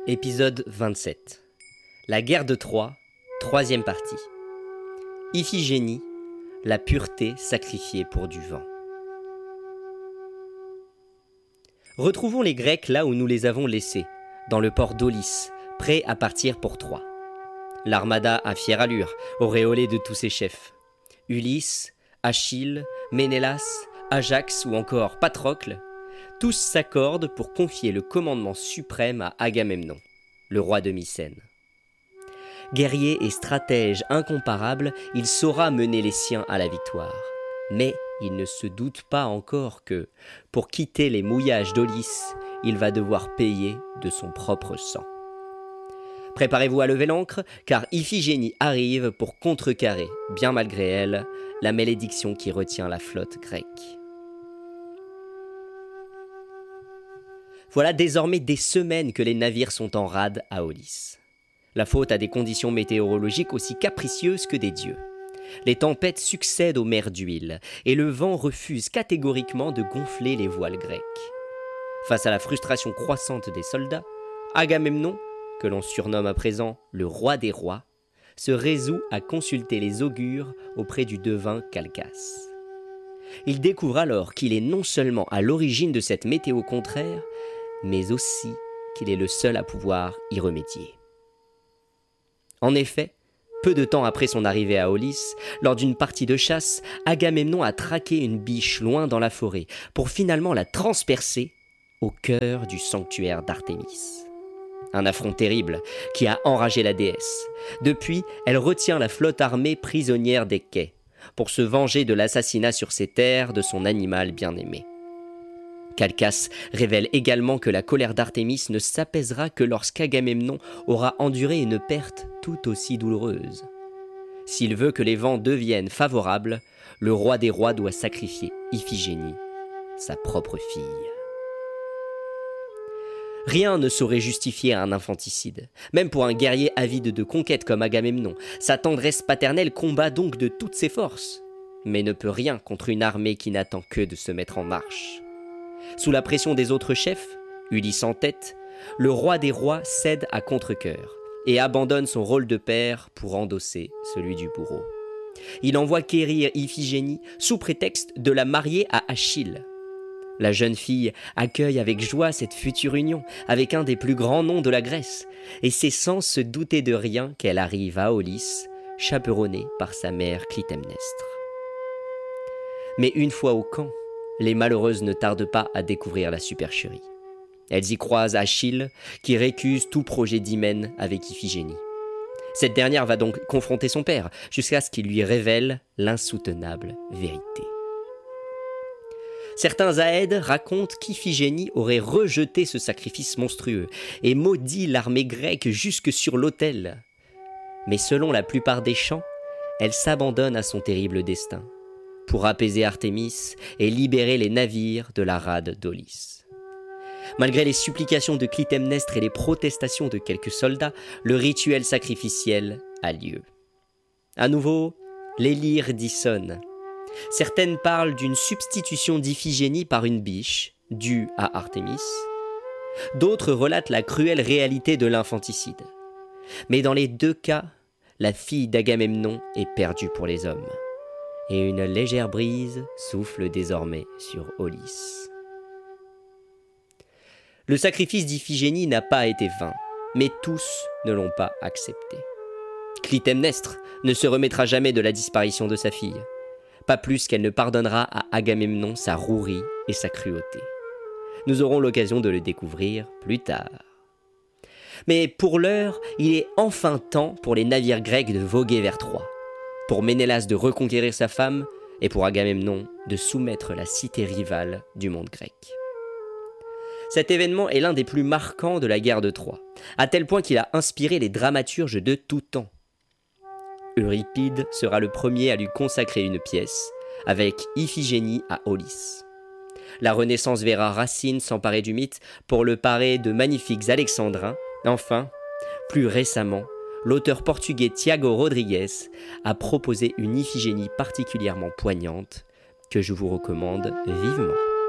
Épisode 27. La guerre de Troie, troisième partie. Iphigénie, la pureté sacrifiée pour du vent. Retrouvons les Grecs là où nous les avons laissés, dans le port d'Aulis, prêts à partir pour Troie. L'armada à fière allure, auréolée de tous ses chefs. Ulysse, Achille, Ménélas, Ajax ou encore Patrocle, tous s'accordent pour confier le commandement suprême à Agamemnon, le roi de Mycène. Guerrier et stratège incomparable, il saura mener les siens à la victoire. Mais il ne se doute pas encore que, pour quitter les mouillages d'Aulis, il va devoir payer de son propre sang. Préparez-vous à lever l'ancre, car Iphigénie arrive pour contrecarrer, bien malgré elle, la malédiction qui retient la flotte grecque. Voilà désormais des semaines que les navires sont en rade à Aulis. La faute à des conditions météorologiques aussi capricieuses que des dieux. Les tempêtes succèdent aux mers d'huile, et le vent refuse catégoriquement de gonfler les voiles grecques. Face à la frustration croissante des soldats, Agamemnon, que l'on surnomme à présent le roi des rois, se résout à consulter les augures auprès du devin Calchas. Il découvre alors qu'il est non seulement à l'origine de cette météo contraire, mais aussi qu'il est le seul à pouvoir y remédier. En effet, peu de temps après son arrivée à Aulis, lors d'une partie de chasse, Agamemnon a traqué une biche loin dans la forêt pour finalement la transpercer au cœur du sanctuaire d'Artémis. Un affront terrible qui a enragé la déesse. Depuis, elle retient la flotte armée prisonnière des quais pour se venger de l'assassinat sur ses terres de son animal bien-aimé. Calchas révèle également que la colère d'Artémis ne s'apaisera que lorsqu'Agamemnon aura enduré une perte tout aussi douloureuse. S'il veut que les vents deviennent favorables, le roi des rois doit sacrifier Iphigénie, sa propre fille. Rien ne saurait justifier un infanticide, même pour un guerrier avide de conquête comme Agamemnon. Sa tendresse paternelle combat donc de toutes ses forces, mais ne peut rien contre une armée qui n'attend que de se mettre en marche. Sous la pression des autres chefs, Ulysse en tête, le roi des rois cède à contre-cœur et abandonne son rôle de père pour endosser celui du bourreau. Il envoie quérir Iphigénie sous prétexte de la marier à Achille. La jeune fille accueille avec joie cette future union avec un des plus grands noms de la Grèce, et c'est sans se douter de rien qu'elle arrive à Aulis, chaperonnée par sa mère Clytemnestre. Mais une fois au camp, les malheureuses ne tardent pas à découvrir la supercherie. Elles y croisent Achille, qui récuse tout projet d'hymen avec Iphigénie. Cette dernière va donc confronter son père, jusqu'à ce qu'il lui révèle l'insoutenable vérité. Certains Aèdes racontent qu'Iphigénie aurait rejeté ce sacrifice monstrueux et maudit l'armée grecque jusque sur l'autel. Mais selon la plupart des chants, elle s'abandonne à son terrible destin, pour apaiser Artémis et libérer les navires de la rade d'Aulis. Malgré les supplications de Clytemnestre et les protestations de quelques soldats, le rituel sacrificiel a lieu. À nouveau, les lyres dissonnent. Certaines parlent d'une substitution d'Iphigénie par une biche, due à Artémis. D'autres relatent la cruelle réalité de l'infanticide. Mais dans les deux cas, la fille d'Agamemnon est perdue pour les hommes. Et une légère brise souffle désormais sur Aulis. Le sacrifice d'Iphigénie n'a pas été vain, mais tous ne l'ont pas accepté. Clytemnestre ne se remettra jamais de la disparition de sa fille, pas plus qu'elle ne pardonnera à Agamemnon sa rouerie et sa cruauté. Nous aurons l'occasion de le découvrir plus tard. Mais pour l'heure, il est enfin temps pour les navires grecs de voguer vers Troie, pour Ménélas de reconquérir sa femme et pour Agamemnon de soumettre la cité rivale du monde grec. Cet événement est l'un des plus marquants de la guerre de Troie, à tel point qu'il a inspiré les dramaturges de tout temps. Euripide sera le premier à lui consacrer une pièce, avec Iphigénie à Aulis. La Renaissance verra Racine s'emparer du mythe pour le parer de magnifiques alexandrins. Enfin, plus récemment, l'auteur portugais Tiago Rodrigues a proposé une Iphigénie particulièrement poignante que je vous recommande vivement.